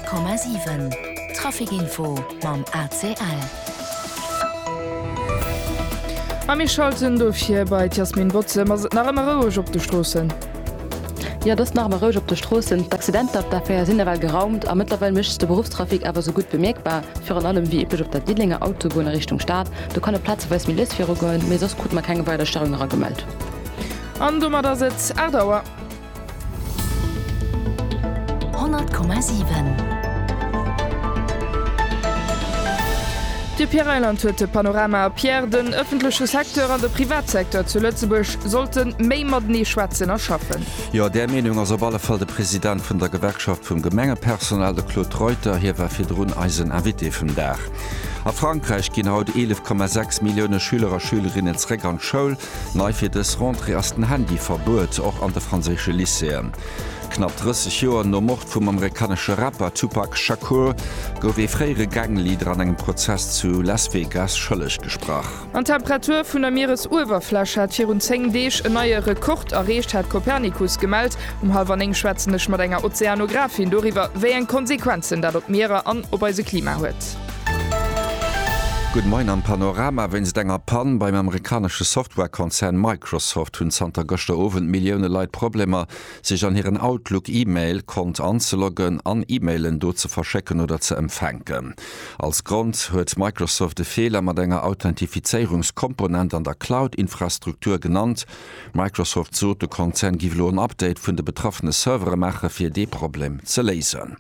100,7 Trafikinfo mam ACL. Ami schalten do hier bei Jasmin Wotze nach Rouge op de Strossen. Ja, das nach Rouge op de Strossen. D'accident hat dafür sinnweil geraumt, a mittlerweile mischt der Berufstrafik aber so gut bemerkbar, für an allem wie üblich op der Diedlinger Autobahn in Richtung Stadt. Du kann Platz weis Milizfir goen, mir sos gut man keine Weiterstellungerer gemeldet. An dummer da sitzt Erdauer. 100,7. Die Pierre-Eiland huet de Panorama Pierre den öffentliche Sektor an der Privatsektor zu Lützeburg sollten méi mat nie Schwatzen erschaffen. Ja, der Meinung as op alle Fall der Präsident vun der Gewerkschaft vum Gemengepersonal der Claude Reuter hier war fir Drun Eisen invité vum Dach. A Frankreich ginn haut 11,6 Millioune Schüler a Schülerinnen zräck an Schoul, nei fir des Rentre ersten Handyverbot auch an der franzésche Lycéen. Knapp 30 Joer no Mord vum amerikanische Rapper Tupac Shakur gouf fréiere Ganglieder an engem Prozess zu Las Vegas schëllech gesprach. An Temperatur vun der Meeresuwerflasch hat 10 Deeg e neue Rekord errecht hat Copernicus gemeldt, halber eng schwätzennech mat enger Ozeanografin doriwer wéi en Konsequenzen dat op Meere an op eise Klima huet. Gut Moin am Panorama, wenn se denger Pan beim amerikanische Softwarekonzern Microsoft hunn Santa Goster Owen Millioune Leiit Probleme, sich an ihren Outlook-E-Mail kont anzuloggen, an E-Mailen do zu verschecken oder zu empfänken. Als Grund huet Microsoft de Fehler mat enger Authentifizierungskomponent an der Cloud-Infrastruktur genannt. Microsoft so de Konzern giwlo ein Update vun de betroffene Servermacher fir de Problem ze lesen.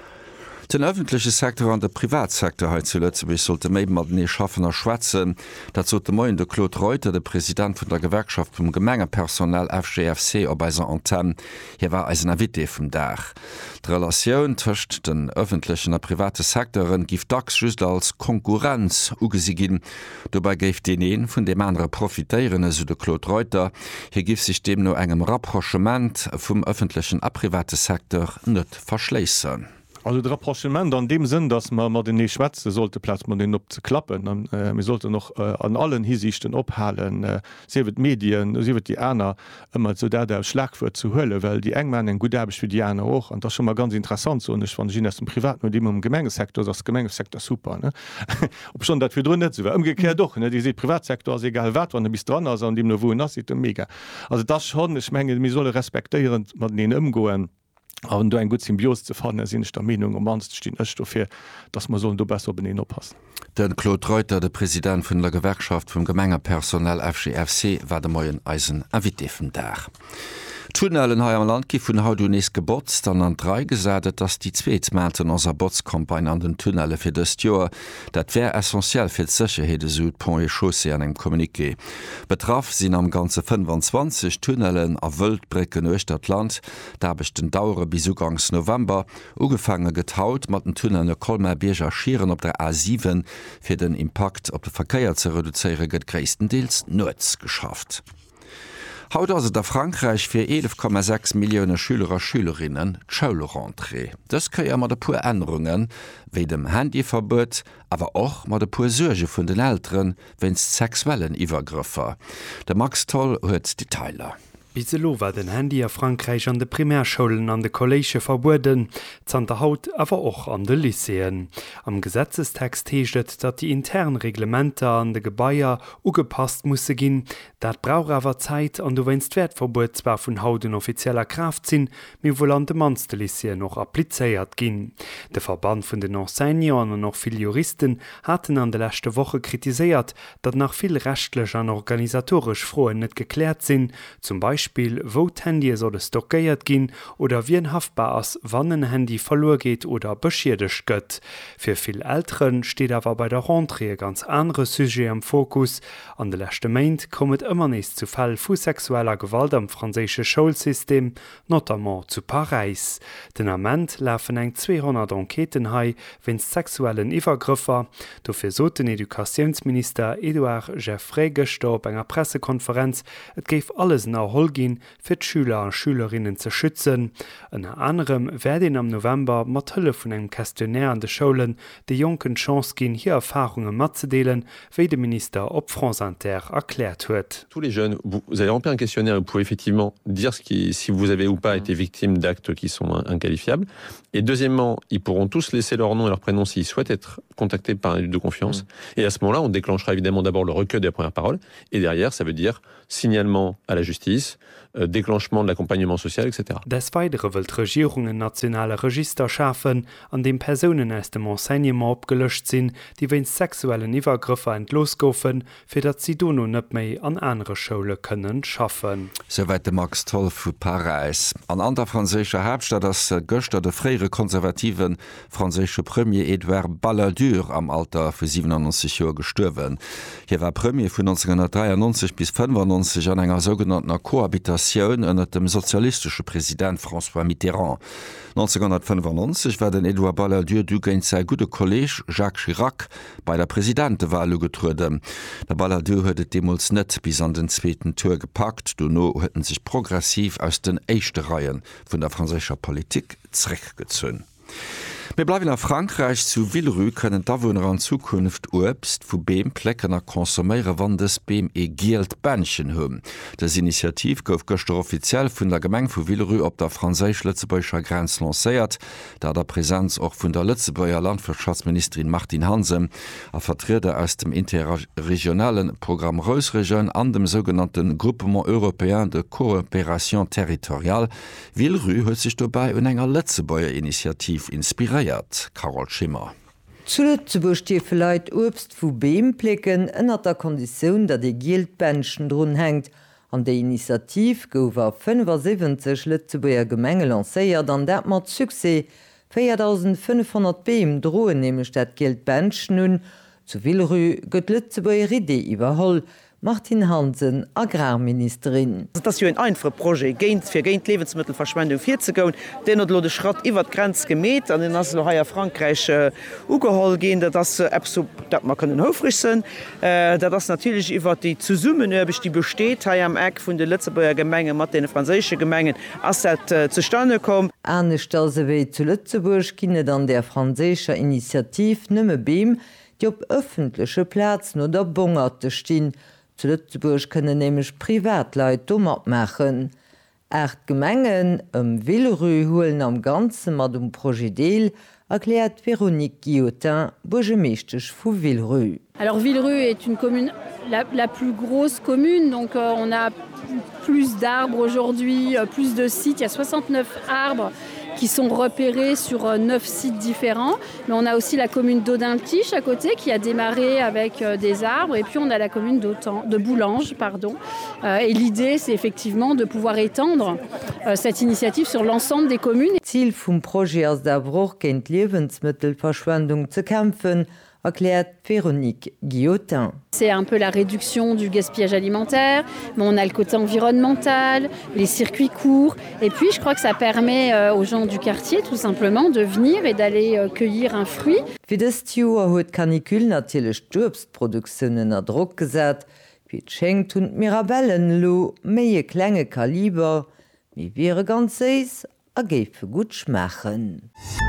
Den öffentliche Sektor an der Privatsektor he zuletzt sollte méi mat nie schaffener schwatzen. Dat zo de Moin de Claude Reuter, der Präsident vun der Gewerkschaft vum Gemengepersonal FGFC op eiser Antenne. Hier war als Invité vum Dach. D' Relatioun töcht den öffentlichen a private Sektoren gift dacks just als Konkurrenz ugesigin. Dobei geif den een vun dem andere profitéieren so de Claude Reuter. Hier gif sich dem no engem Rapprochement vum öffentlichen a private Sektor net verschleessen. Also der Rapprochement an dem Sinn, dass man mat den Schwätze sollte Platz man den op ze klappen. Wir sollte noch an allen Hinsichten ophalen. Sie wird Medien, sie wird die Äner immer zu der Schlagwur zu hölle, weil die Engmann en gut erbeg für die Äner auch. Und das schon mal ganz interessant so nicht von China dem Privat nur dem im Gemengesektor, das Gemengesektor super. Ne? Ob schon dat drin net umgekehrt doch ne? Die Privatsektor egal wat, wann bis dran an dem wo nas mega. Also das schon ich menge mir solle respektieren man den umgoen. Aber du ein gut Symbios zu fahren, sind ich der Meinung, manst stehen dafür, dass man so du besser benehmen oppassen. Den Claude Reuter, der Präsident von der Gewerkschaft vom Gemengepersonal FGFC, war der Moien Eisen invité vom Dach. Tunnelen ha am Land gi vun haut unes gebotzt an an 3 gesadet, dats die Zzweetmäten aser Botskampagne an den Tunnelle fir dëst Joer, dat wär essentiell fir d'Secherheede Süd Pont e Chaussee an eng Kommuniqué. Betraff sinn am ganze 25 Tunnelen a Wëldbrecken euch dat Land, dabech den Daure bis ugangs November ugefange getaut mat den Tunnelle Kolmerbierger schieren op der A7 fir den Impact op de Verkeier ze reduzéiere gët gréistendeels Nutz geschafft. Haut also der Frankreich fir 11,6 Millioune Schüler Schülerinnen d'Schaulerentrée. Das kreier mat de puer Änderungen, wéi dem Handyverbot, aber och mat de puer Surge vun den Ären, wenn's sexuellen Iwergriffer. Der Max Toll huet die Teiler. Biselo war den Handy a Frankreich an de Primärschulen an de Kollége verboden, zanter Haut awer och an de Lycéen. Am Gesetzestext heeget, dat die internen Reglementer an de Gebaier ugepasst musse ginn, dat brauch awer Zeit an du wennst Wertverbot zwar vun Haut in offizieller Kraft sinn, mir wo an de manste Lycéen noch applicéiert ginn. De Verband vun den Enseignern an noch vill Juristen hatten an de lechte Woche kritiséiert, dat nach vill rechtlech an organisatorisch Froen net geklärt sinn, zum Beispiel wo Handy soll es stockiert gehen oder wie ein haftbar ass wann ein Handy verloren geht oder beschädigt gött. Für viel Älteren steht aber bei der Rentrée ganz andere Sujet am Fokus. An der letzten Maint kommt immer nicht zu Fall von sexueller Gewalt am französischen Schulsystem, notamment zu Paris. Den Amment laufen eng 200 Enqueten hei wenn's sexuellen Übergriffer. Dafür so den Edukationsminister Edouard Geoffrey gestorben bei einer Pressekonferenz, es gäbe alles nachholen gehen, für die Schüler und Schülerinnen zu schützen. Unter anderem werden am November mit Hilfe von einem Questionnaire an den Schulen die Jungen Chance geben, hier Erfahrungen mitzudelen, wie der Minister auf France Inter erklärt hat. Tous les jeunes, vous allez remplir un questionnaire, vous pouvez effectivement dire si vous avez ou pas été victime d'actes qui sont inqualifiables. Et deuxièmement, ils pourront tous laisser leur nom et leur prénom s'ils souhaitent être contactés par un adulte de confiance. Et à ce moment-là, on déclenchera évidemment d'abord le recueil des premières paroles. Et derrière, ça veut dire signalement à la justice, déclenchement de l'accompagnement social, etc. Des Weiteren will die Regierung ein nationales Register schaffen, an dem Personen aus dem Enseignement abgelöscht sind, die wegen sexuellen Übergriffen entlassen, für das sie nun nicht mehr an andere Schulen können schaffen. Soweit Max Toll von Paris. An anderer französischer Hauptstadt ist gestern der frühere konservativen französische Premier Edouard Balladur am Alter von 97 Jahren gestorben. Hier war Premier von 1993 bis 1995 an einer sogenannten Kohabitation unter dem sozialistischen Präsident François Mitterrand. 1995 war den Edouard Balladur gegen sein guter Kollege Jacques Chirac bei der Präsidentenwahl getreten. Der Balladur hatte damals nicht bis an den zweiten Tour gepackt, danach hätten sich progressiv aus den ersten Reihen von der französischen Politik zurückgezogen. Wir bleiben nach Frankreich zu Villeruy können Dawohner an Zukunft Obst vu Beem Pleckener konsumiere wann des Beem e Geld Bändchen hum. Das Initiativ gouf gestern offiziell vun der Gemeng vu Villeruy op der franzisch-Lützebäuerischer Grenz lanciert, da der Präsenz auch vun der Lützebäuer Landwirtschaftsministerin Martin Hansen a Vertreter aus dem interregionalen Programm Reusregion an dem sogenannten Groupement Européen de Coopération Territoriale. Villeruy huet sich dabei un enger Lützebäuer Initiativ inspiriert. Carol Schimmer. Zuletzt vielleicht Obst vu Beem plicken ënner der Kondition, dat de Geldbändchen drun hängt. An der Initiativ gower 75 Lützeburger Gemenge lancéiert, an dat mat Suse 4500 Beem drohen nämlich dat Geldbändchen nun. Zu Villeruy gëtt Lützeburger Idee iwwerholl. Martin Hansen, Agrarministerin. Das ist ein einfaches Projekt, für Lebensmittelverschwendung 40 gehen. Den hat den Schritt über die Grenze gemäht, an den also in Frankreich ugeholt gehen, das man können aufrichten. Das natürlich über die Zusammenarbeit, die besteht, hier am Eck von den Lützeburger Gemengen mit den französischen Gemengen, als das zustande kommt. Ähnlich wie zu Lützeburg können dann der französische Initiativ nicht Beem, die auf öffentlichen Plätzen oder Bungerte stehen. Zu Lützeburg können nämlich Privatleute dummer machen. Echt Gemengen Villeruy holen am Ganzen mit dem Projet Deal, erklärt Véronique Guillotin, bourgmestre von Villeruy. Alors Villeruy est une commune, la plus grosse commune, donc on a plus d'arbres aujourd'hui, plus de sites, il y a 69 arbres qui sont repérés sur 9 sites différents. Mais on a aussi la commune d'Audin-le-Tiche à côté qui a démarré avec des arbres. Et puis on a la commune de Boulange. Et l'idée, c'est effectivement de pouvoir étendre cette initiative sur l'ensemble des communes. Ziel vom Projet aus der Bruch gegen Lebensmittelverschwendung zu kämpfen, erklärt Véronique Guillotin. C'est un peu la réduction du gaspillage alimentaire, mais on a le côté environnemental, les circuits courts, et puis je crois que ça permet aux gens du quartier tout simplement de venir et d'aller cueillir un fruit. Für das Jahr hat Kanikül natürlich Obstproduktionen unter Druck gesetzt, wie Schenkt und Mirabellenlo, mehr kleine Kaliber, wie wäre ganz süß, ergeben gut schmecken.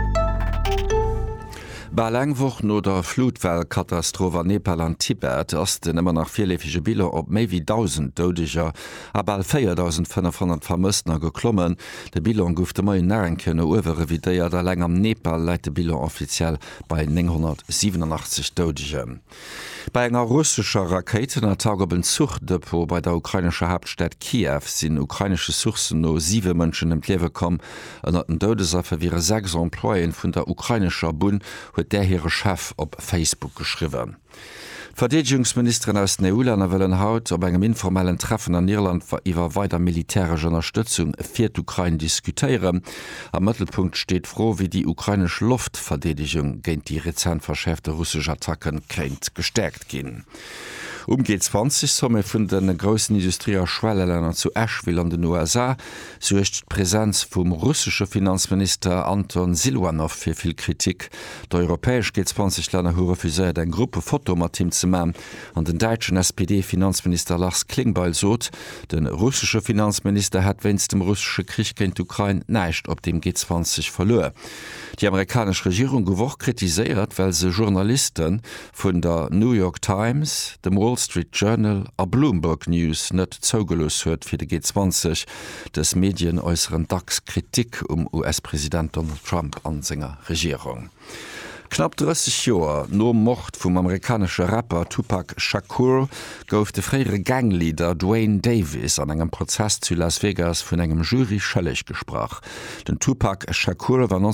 Bei Längwoch no der Flutwellkatastrophe Nepal an Tibet ass den immer nach vierläfige Bilder op méi wie 1000 Dodeger, aber 4500 Vermëstner geklommen. De Bilder goufte mai Närenken uwere wie déier der Läng am Nepal läit de Bilder offiziell bei 987 Dodeger. Bei enger russischer Raketenattack Zuchtdepot bei der ukrainischer Hauptstadt Kiew sind ukrainische Sourcen no 7 Mënschen em Klewe kom, ënner den Dodesaffe wie 6 Emploien vun der ukrainischer Bund huet der here Chef op Facebook geschriwen. Verteidigungsministerin aus den EU-Ländern wollen haut op engem informellen Treffen an Irland iwwer weiter militärische Unterstützung fir d'Ukraine diskutieren. Am Mittelpunkt steht froh, wie die ukrainische Luftverteidigung gegen die rezent verschärfte russische Attacken könnt gestärkt gehen. G20 Somme vun den grossen Industrieer Schwelleländer zu Asheville an den USA sucht Präsenz vum russische Finanzminister Anton Silwanow fir viel Kritik. Der europäesch G20-Länder hu refuséiert en Gruppe Foto mat Team ze mam an den deitschen SPD-Finanzminister Lars Klingbeil sot, den russische Finanzminister hat wenns dem russische Krieg gegen Ukraine neicht op dem G20 verlor. Die amerikanische Regierung gewoch kritisiert, weil se Journalisten vun der New York Times, dem Wall Street Journal a Bloomberg News net zougelos huet fir de G20 des Medien äußeren Kritik US-Präsident Donald Trump an senger Regierung. Knapp 30 Joer no Mord vum amerikanische Rapper Tupac Shakur gouf de freiere Ganglieder Dwayne Davis an engem Prozess zu Las Vegas vun engem Jury schëllig gesprach. Den Tupac Shakur war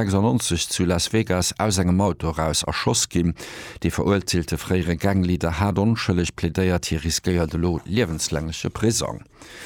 1996 zu Las Vegas aus engem Auto raus erschoss gin. Die verurteilte freiere Ganglieder hat onschëllig plädéiert hier riskeiert de lo lebenslänglesche Prison.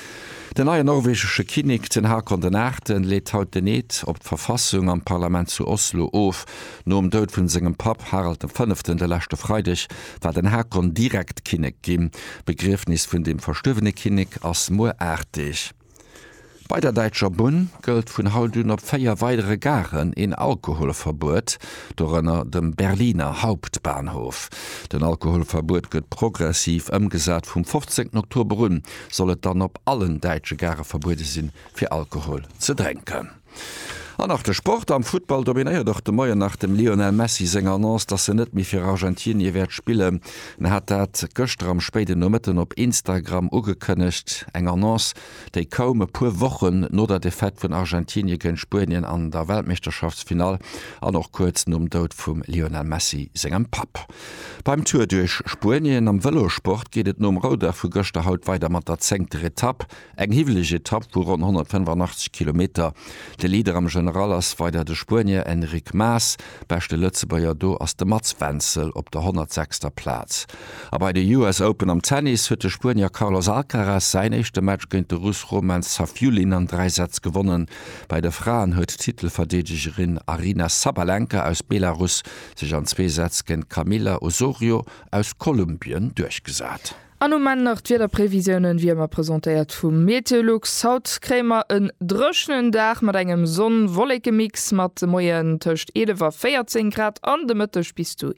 Der neue norwegische Kinig den Hakon den Achten lädt haut den net op d'Verfassung am Parlament zu Oslo auf. No um Deut vun segem Pap Harald V. der lechte Freitag war den Hakon direkt Kinig gin. Begriffnis vun dem verstöwene Kinig ass moartig. Bei der Deitscher Bund gëlt vun Hautun op 4 weitere Garen in Alkoholverbot dorënner dem Berliner Hauptbahnhof. Den Alkoholverbot gëtt progressiv ëmgesat vum 15. Oktober sollet dann op allen deitsche Gare verbote sinn fir Alkohol ze trinken. Nach der Sport am Football dominéiert doch de Moier nach dem Lionel Messi senger Annonce, dat se net mi fir Argentinien werd spiele. Hat dat Göster am spéide Nommetten op Instagram ugekënnecht eng Annonce, déi kaume puer Wochen no der Defett vun Argentinien gen Spien an der Weltmeisterschaftsfinal an noch kurzen Dod vum Lionel Messi segem Pap. Beim Tour duch Spien am Velosport gehtt no Roder vu Göster haut weiter mat der 10. Etapp, eng hiwelige Etapp wo rund 185 km. De Lieder am Generalers weiter de Spurnier Enric Maas beste Lützebauer do ass de Matzwenzel op der 106. Platz. Aber bei de US Open am Tennis huet de Spurnier Carlos Alcaraz sein echte Match gënnt de Russ Roman Safiulin an 3 Sätz gewonnen. Bei de Frauen huet Titelverdediggerin Arina Sabalenka aus Belarus sich an 2 Sätz gegen Camila Osorio aus Kolumbien durchgesat. An nach wieder Prävisionen wie immer präsentiert vum Meteorlux Hautkrämer en dröschenen Dach mat engem Sonnenwolleke Mix mat Moien töcht war 14 Grad an de Mëttech bis du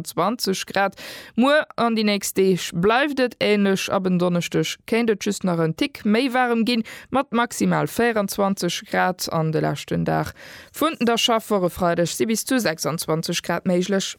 21 Grad. Mo an die nächste bleifdet ähnlich ab Donnerstech kennt just nach een Tick méi warm gin mat maximal 24 Grad an de lachten Dach. Funden der Schaffere Freitag sie bis zu 26 Grad meiglech.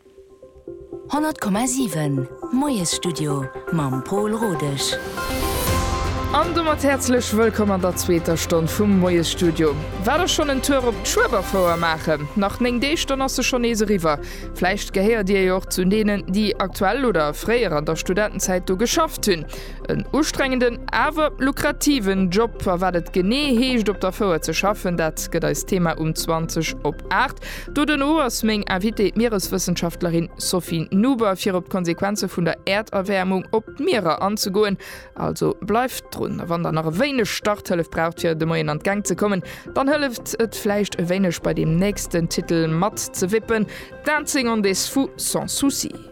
100,7 Moes Studio Mam Paul Rodech. An du mat herzlich willkommen an der 2. Stunde vum Moes Studio. War schon en Tour op Schwber vorher machen. Nach neng de Stunde hast du schon ese River. Vielleicht gehört dir joch zu denen, die aktuell oder freier an der Studentenzeit du geschafft hun. Een ustrengenden, aber lukrativen Job erwartet gene hecht op der Vorher zu schaffen, dat geht als Thema 20 op 8. Du den Oersmeng erwite Meereswissenschaftlerin Sophie Nuber fir op Konsequenze vun der Erderwärmung op Meere anzugoen. Also bleibt wann der nach weine Starthëlf braucht fir de Moien an Gang ze kommen, dann hëlleft et fleicht weinech bei dem nächsten Titel mat ze wippen, Dancing on des Fous sans souci.